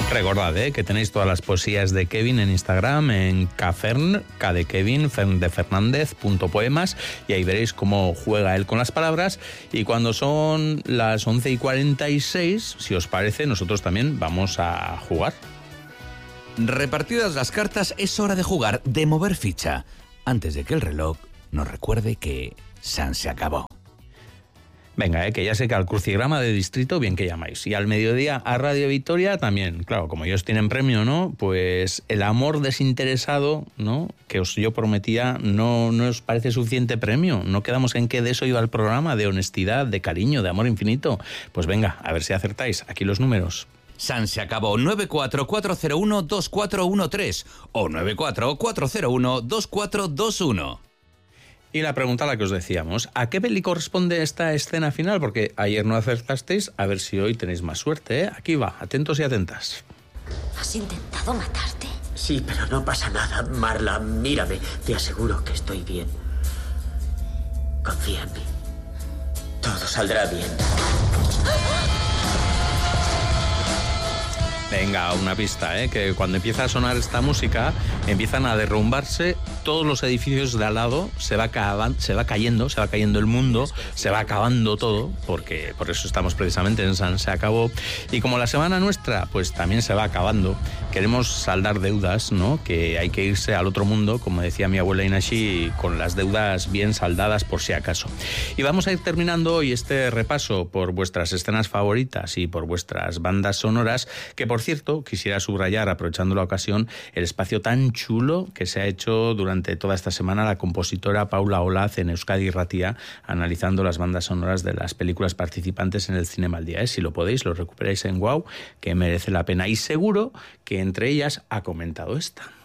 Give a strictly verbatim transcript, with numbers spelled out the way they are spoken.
Recordad ¿eh? que tenéis todas las poesías de Kevin en Instagram, en Kafern, K de Kevin, Fern de Fernández, punto poemas, y ahí veréis cómo juega él con las palabras. Y cuando son las once y cuarenta y seis, si os parece, nosotros también vamos a jugar. Repartidas las cartas, es hora de jugar, de mover ficha, antes de que el reloj nos recuerde que San se acabó. Venga, eh, que ya sé que al crucigrama de distrito bien que llamáis. Y al mediodía a Radio Victoria también. Claro, como ellos tienen premio, ¿no? Pues el amor desinteresado, ¿no? Que os yo prometía, no, no os parece suficiente premio. No quedamos en que de eso iba el programa, de honestidad, de cariño, de amor infinito. Pues venga, a ver si acertáis. Aquí los números. San se acabó. Nueve cuatro cuatro cero uno dos cuatro uno tres o nueve cuatro cuatro cero uno dos cuatro dos uno. Y la pregunta a la que os decíamos, ¿a qué peli corresponde esta escena final? Porque ayer no acertasteis, a ver si hoy tenéis más suerte, ¿eh? Aquí va, atentos y atentas. ¿Has intentado matarte? Sí, pero no pasa nada, Marla, mírame, te aseguro que estoy bien. Confía en mí. Todo saldrá bien. Venga, una pista, ¿eh? Que cuando empieza a sonar esta música, empiezan a derrumbarse todos los edificios de al lado, se va, acaban, se va cayendo, se va cayendo el mundo, se va acabando todo, porque por eso estamos precisamente en San Se Acabó. Y como la semana nuestra, pues también se va acabando, queremos saldar deudas, ¿no? Que hay que irse al otro mundo, como decía mi abuela Inashi, con las deudas bien saldadas por si acaso. Y vamos a ir terminando hoy este repaso por vuestras escenas favoritas y por vuestras bandas sonoras, que por cierto, quisiera subrayar, aprovechando la ocasión, el espacio tan chulo que se ha hecho durante toda esta semana la compositora Paula Olaz en Euskadi Irratia, analizando las bandas sonoras de las películas participantes en el Cinema al Día. ¿eh? Si lo podéis, lo recuperáis en Wow, que merece la pena. Y seguro que entre ellas ha comentado esta.